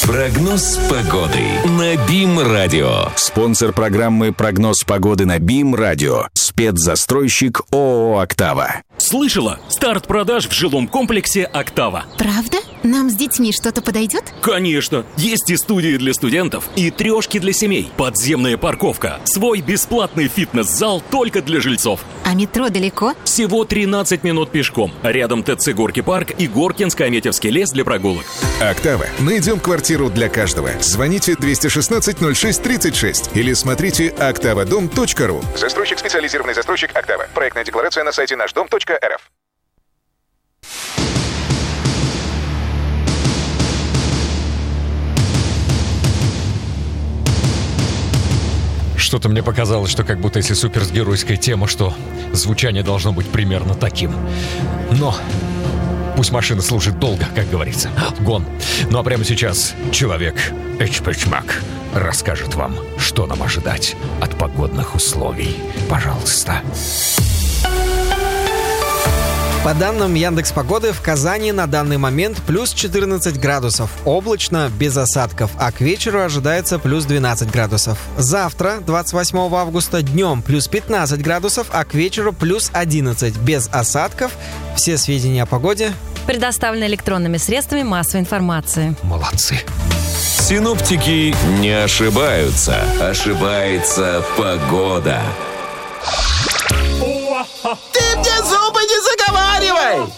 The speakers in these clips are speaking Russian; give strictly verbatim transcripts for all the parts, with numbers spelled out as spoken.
Прогноз погоды на БИМ-радио. Спонсор программы «Прогноз погоды» на БИМ-радио. Спецзастройщик ООО «Октава». Слышала? Старт продаж в жилом комплексе «Октава». Правда? Нам с детьми что-то подойдет? Конечно! Есть и студии для студентов, и трешки для семей, подземная парковка, свой бесплатный фитнес-зал только для жильцов. А метро далеко? Всего тринадцать минут пешком. Рядом ТЦ «Горки парк» и Горкинско-Аметьевский лес для прогулок. «Октава». Найдем квартиру для каждого. Звоните двести шестнадцать ноль шесть тридцать шесть или смотрите октавадом точка ру. Застройщик, специализированный застройщик «Октава». Проектная декларация на сайте наш дом точка эр эф. Что-то мне показалось, что как будто если супергеройская тема, что звучание должно быть примерно таким. Но пусть машина служит долго, как говорится. Гон. Ну а прямо сейчас человек Эчпэчмак расскажет вам, что нам ожидать от погодных условий. Пожалуйста. По данным Яндекс.Погоды, в Казани на данный момент плюс четырнадцать градусов. Облачно, без осадков, а к вечеру ожидается плюс двенадцать градусов. Завтра, двадцать восьмого августа, днем плюс пятнадцать градусов, а к вечеру плюс одиннадцать, без осадков. Все сведения о погоде предоставлены электронными средствами массовой информации. Молодцы. Синоптики не ошибаются. Ошибается погода. Ты мне зубы не заговаривай!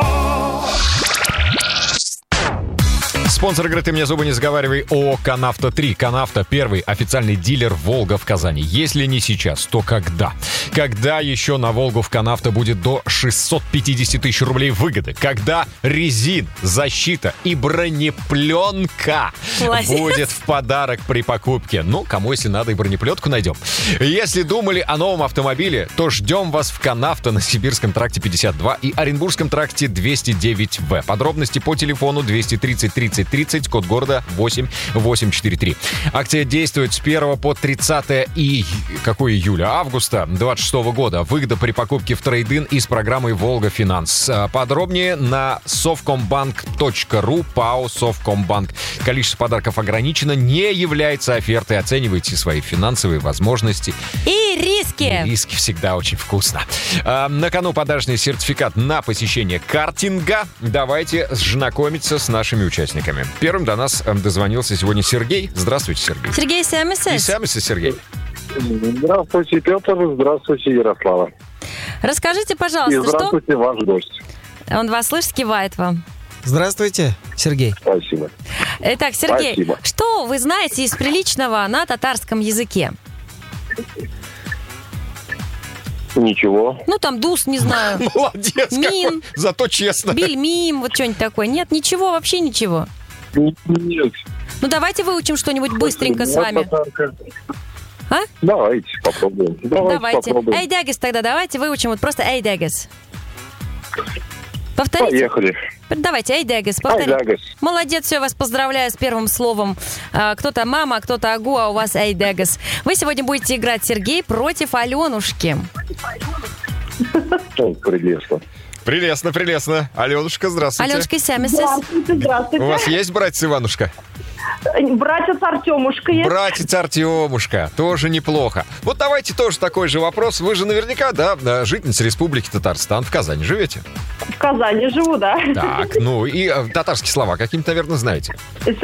Спонсор игры «Ты мне зубы не заговаривай» ООО «Канавто три». «Канавто» — первый официальный дилер «Волга» в Казани. Если не сейчас, то когда? Когда еще на «Волгу» в «Канавто» будет до шестьсот пятьдесят тысяч рублей выгоды? Когда резин, защита и бронепленка Молодец. будет в подарок при покупке? Ну, кому, если надо, и бронеплетку найдем. Если думали о новом автомобиле, то ждем вас в «Канавто» на Сибирском тракте пятьдесят два и Оренбургском тракте двести девять вэ. Подробности по телефону двести тридцать тридцать тридцать, код города восемь восемь четыре три. Акция действует с первого по тридцатое и... какой июля? Августа двадцать шестого года. Выгода при покупке в трейд-ин из программы «Волга Финанс». Подробнее на совкомбанк точка ру, ПАО «Совкомбанк». Количество подарков ограничено, не является офертой. Оценивайте свои финансовые возможности. И риски. И риски всегда очень вкусно. А, на кону подарочный сертификат на посещение картинга. Давайте знакомиться с нашими участниками. Первым до нас дозвонился сегодня Сергей. Здравствуйте, Сергей. Сергей Сямисес. И Сямисес, Сергей. Здравствуйте, Петр. Здравствуйте, Ярослава. Расскажите, пожалуйста, И здравствуйте, что... ваш гость. Он вас слышит, кивает вам. Здравствуйте, Сергей. Спасибо. Итак, Сергей, Спасибо. что вы знаете из приличного на татарском языке? Ничего. Ну, там дус, не знаю. Молодец. Мин. Зато честно. Бельмим, вот что-нибудь такое. Нет, ничего, вообще ничего. Нет. Ну, давайте выучим что-нибудь быстренько с вами. А? Давайте попробуем. Давайте, Давайте. попробуем. Эйдегис тогда давайте выучим. Вот просто эйдегис. Повторите. Поехали. Давайте, эйдегис, повторите. Эйдегис. Молодец, все, вас поздравляю с первым словом. А, кто-то мама, кто-то агу, а у вас эйдегис. Вы сегодня будете играть, Сергей, против Аленушки. Ну, прелестно. Прелестно, прелестно. Аленушка, здравствуйте. Аленушка Сямисес. Здравствуйте, здравствуйте. У вас есть братец Иванушка? Братец Артемушка есть. Братец Артемушка. Тоже неплохо. Вот давайте тоже такой же вопрос. Вы же наверняка, да, жительница Республики Татарстан. В Казани живете? В Казани живу, да. Так, ну и э, татарские слова какие-то, наверное, знаете. И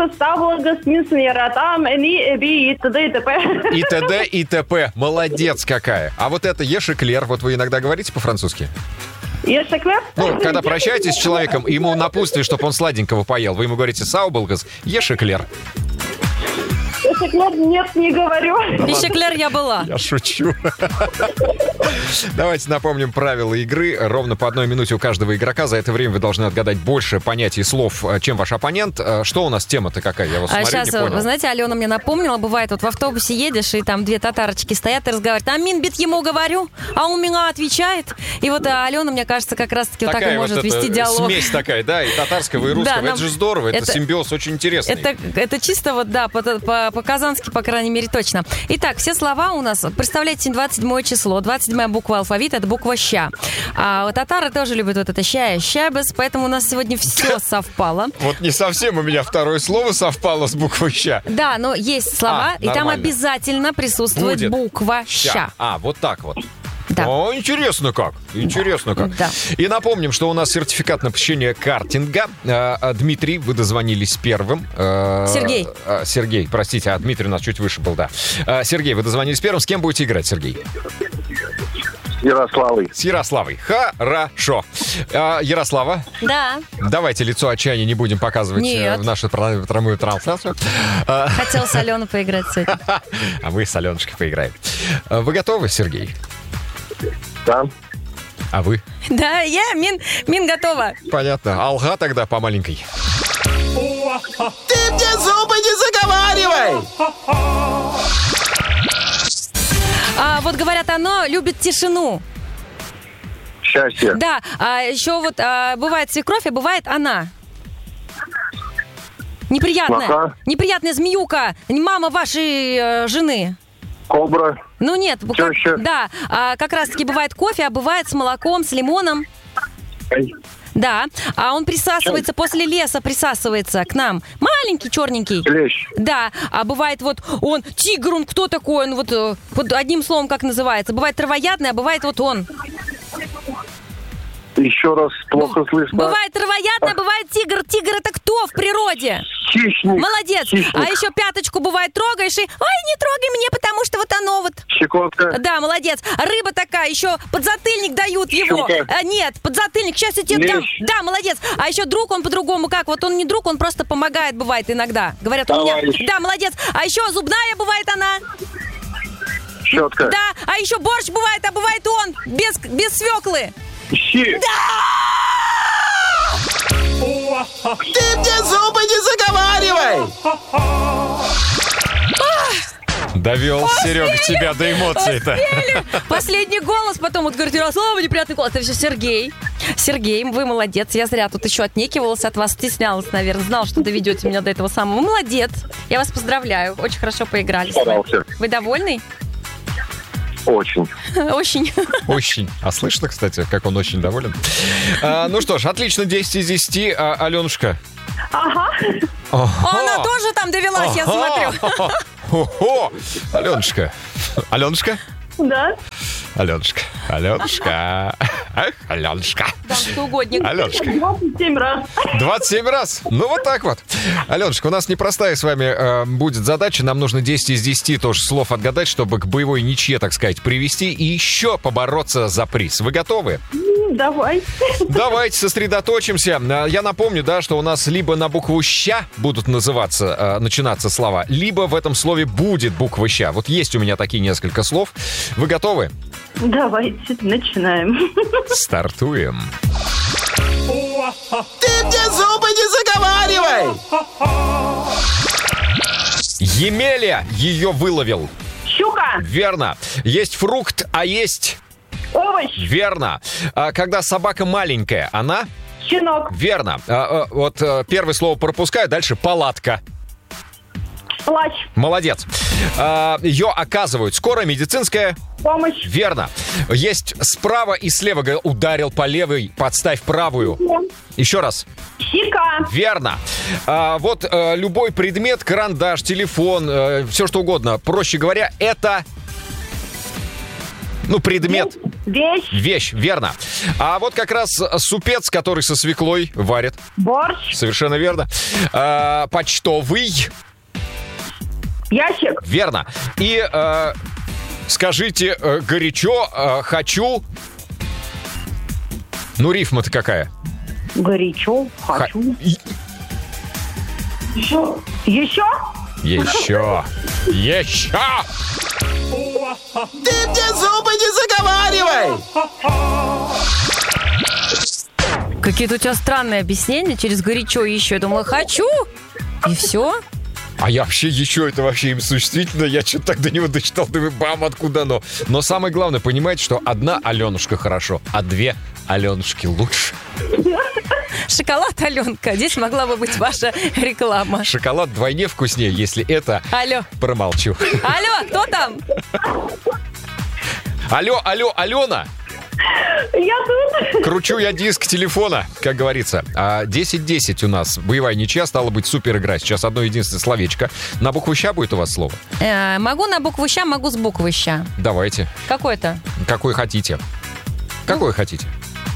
т.д. и т.п. И т.д. и т.п. Молодец какая. А вот это ешеклер, вот вы иногда говорите по-французски? Ешеклер? Ну, когда прощаетесь с человеком, ему напутствие, чтобы он сладенького поел, вы ему говорите «саубалгас», ешеклер. Ешеклер нет, не говорю. Ешеклер я была. Я шучу. Давайте напомним правила игры. Ровно по одной минуте у каждого игрока. За это время вы должны отгадать больше понятий слов, чем ваш оппонент. Что у нас тема-то какая? Я вас А смотрю, сейчас, не понял. вы знаете, Алена мне напомнила, бывает, вот в автобусе едешь, и там две татарочки стоят и разговаривают. А Минбит ему говорю, а он меня отвечает. И вот Алена, мне кажется, как раз-таки вот так и может вот вести диалог. Смесь такая, да, и татарского, и русского. Да, это нам... же здорово, это, это симбиоз очень интересный. Это, это чисто вот, да, по, по, по по-казански, по крайней мере, точно. Итак, все слова у нас. Представляете, двадцать седьмое число, двадцать седьмая буква алфавита, это буква «ща». А вот татары тоже любят вот это «ща», «щабес», поэтому у нас сегодня все совпало. Вот не совсем у меня второе слово совпало с буквой «ща». Да, но есть слова, А, и там нормально. обязательно присутствует Будет. буква «ща». А, вот так вот. Да. О, интересно как. Интересно как. Да. И напомним, что у нас сертификат на посещение картинга. Э, э, Дмитрий, вы дозвонились первым. Э, Сергей. э, Сергей, простите, а Дмитрий у нас чуть выше был, да. Э, Сергей, вы дозвонились первым. С кем будете играть, Сергей? С Ярославой. С Ярославой. Хорошо. Э, Ярослава, Да. давайте лицо отчаяния не будем показывать э, Нет. в нашу пр- прямую трансляцию. Э, Хотел с Аленой поиграть сегодня. А мы с Аленушкой поиграем. Э, Вы готовы, Сергей? Да. А вы? Да, я, Мин, Мин готова. Понятно. Алга тогда по маленькой. Ты мне зубы не заговаривай! А, вот говорят, оно любит тишину. Счастье. Да, а еще вот а, бывает свекровь, а бывает она. Неприятная. Ага. Неприятная змеюка. Мама вашей э, жены. Кобра. Ну нет, как- Теща. да, а, как раз таки бывает кофе, а бывает с молоком, с лимоном. Да, а он присасывается после леса, присасывается к нам. Маленький, черненький. Клещ. Да, а бывает вот он, тигр, он кто такой? Он вот, э, вот одним словом как называется. Бывает травоядный, а бывает вот он. Еще раз плохо слышно. Бывает травоядный, а бывает тигр. Тигр это кто в природе? Хищник. Молодец. Хищник. А еще пяточку бывает трогаешь и... Ой, не трогай меня, потому что вот оно вот... Щекотка. Да, молодец. Рыба такая, еще подзатыльник дают его. Щука. А, нет, подзатыльник, сейчас я тебе дам. Лещ. Да, молодец. А еще друг, он по-другому как? Вот он не друг, он просто помогает, бывает иногда. Говорят, у меня... Товарищ. Да, молодец. А еще зубная бывает она. Щетка. Да, а еще борщ бывает, а бывает он. Без, без свеклы. Щи. Ты мне зубы не заговаривай! Довел, Серега, тебя до эмоций-то. Последний голос, потом вот говорит, Ярослава, неприятный голос. Это все Сергей. Сергей, вы молодец. Я зря тут еще отнекивалась от вас, стеснялась, наверное. Знал, что доведете меня до этого самого. Вы молодец. Я вас поздравляю. Очень хорошо поиграли. Старался. Вы довольны? Очень. Очень. Очень. А слышно, кстати, как он очень доволен. А, ну что ж, отлично, десять из десяти. А, Аленушка? Ага. Она тоже там довелась, я смотрю. Ого! Аленушка. Аленушка? Да. Аленушка. Аленушка. Эх, Аленушка. Там что угодник. Аленушка. двадцать семь раз. двадцать семь раз. Ну, вот так вот. Аленушка, у нас непростая с вами э, будет задача. Нам нужно десять из десяти тоже слов отгадать, чтобы к боевой ничье, так сказать, привести и еще побороться за приз. Вы готовы? Давай. Давайте сосредоточимся. Э, Я напомню, да, что у нас либо на букву «ща» будут называться, э, начинаться слова, либо в этом слове будет буква «ща». Вот есть у меня такие несколько слов. Вы готовы? Давайте, начинаем. Стартуем. Ты мне зубы не заговаривай! Емеля ее выловил. Щука. Верно. Есть фрукт, а есть... Овощ. Верно. А когда собака маленькая, она... Щенок. Верно. А, а, вот а, первое слово пропускаю, дальше палатка. Плащ. Молодец. А, ее оказывают скорая медицинская... Помощь. Верно. Есть справа и слева. Говорил, ударил по левой, подставь правую. Еще раз. Щека. Верно. А, вот а, любой предмет, карандаш, телефон, а, все что угодно. Проще говоря, это... Ну, предмет. Вещь. Вещь, верно. А вот как раз супец, который со свеклой варят. Борщ. Совершенно верно. А, почтовый. Ящик. Верно. И а, скажите а, горячо, а, хочу... Ну, рифма-то какая? Горячо. Хочу. Еще. Еще? Еще. Еще. Ты мне зубы не заговаривай! Какие-то у тебя странные объяснения через горячо еще. Я думала, хочу, и все. А я вообще еще это вообще им существительно. Я что-то так до него дочитал, думаю, бам, откуда оно. Но самое главное, понимаете, что одна Аленушка хорошо, а две Аленушки лучше. Шоколад, Аленка. Здесь могла бы быть ваша реклама. Шоколад вдвойне вкуснее, если это... Алло. Промолчу. Алло, кто там? Алло, алло, Алена. Я тут. Кручу я диск телефона, как говорится. А, десять десять у нас. Боевая ничья, стала быть супер игра. Сейчас одно единственное словечко. На букву «ща» будет у вас слово? Э, могу на букву «ща», могу с буквы «ща». Давайте. Какой-то? Какой хотите. Какой ну. хотите.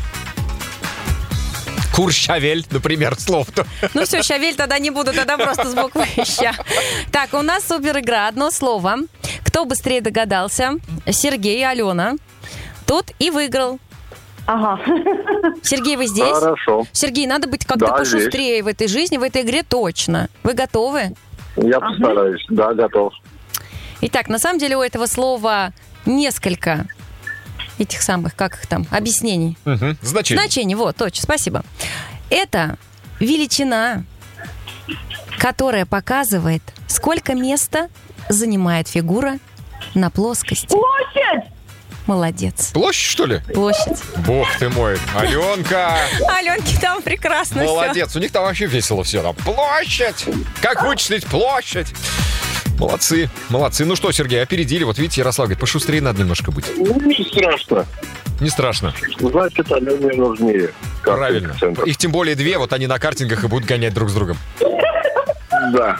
Курщавель, например, слово-то. Ну все, щавель тогда не буду, тогда просто с буквы «ща». Так, у нас супер игра. Одно слово. Кто быстрее догадался? Сергей и Алена. Тот и выиграл. Ага. Сергей, вы здесь? Хорошо. Сергей, надо быть как-то Да, пошустрее здесь. в этой жизни, в этой игре точно. Вы готовы? Я постараюсь. Да, готов. Итак, на самом деле у этого слова несколько этих самых, как их там, объяснений. Угу. Значение. Значение, вот, точно, спасибо. Это величина, которая показывает, сколько места занимает фигура на плоскости. Площадь! Молодец. Площадь, что ли? Площадь. Бог ты мой. Аленка. Аленке там прекрасно все. Молодец. У них там вообще весело все. Там площадь. Как вычислить площадь? Молодцы. Молодцы. Ну что, Сергей, опередили. Вот видите, Ярослав говорит, пошустрее надо немножко быть. Не страшно. Не страшно. Значит, Алене нужнее. Правильно. Их тем более две, вот они на картингах и будут гонять друг с другом. Да.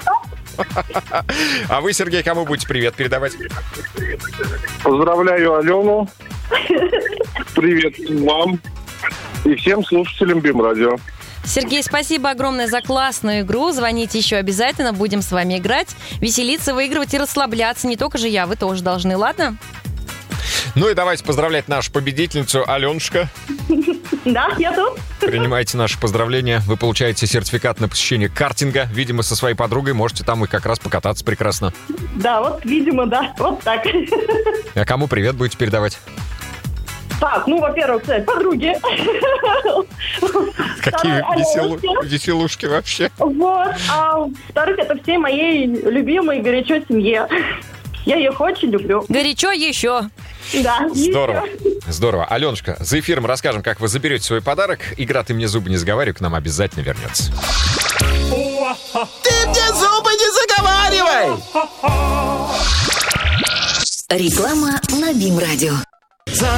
А вы, Сергей, кому будете привет передавать? Поздравляю Алену. Привет вам и всем слушателям БИМ-радио. Сергей, спасибо огромное за классную игру. Звоните еще обязательно, будем с вами играть, веселиться, выигрывать и расслабляться. Не только же я, вы тоже должны, ладно? Ну и давайте поздравлять нашу победительницу Аленушка. Да, я тут. Принимайте наши поздравления. Вы получаете сертификат на посещение картинга. Видимо, со своей подругой можете там и как раз покататься прекрасно. Да, вот, видимо, да. Вот так. А кому привет будете передавать? Так, ну, во-первых, кстати, подруги. Какие веселу... веселушки вообще. Вот. А во-вторых, это всей моей любимой горячо семье. Я их очень люблю. Горячо еще. Да. Здорово. Здорово. Аленушка, за эфиром расскажем, как вы заберете свой подарок. Игра «Ты мне зубы не заговаривай» к нам обязательно вернется. Ты мне зубы не заговаривай! Реклама на БИМ-радио.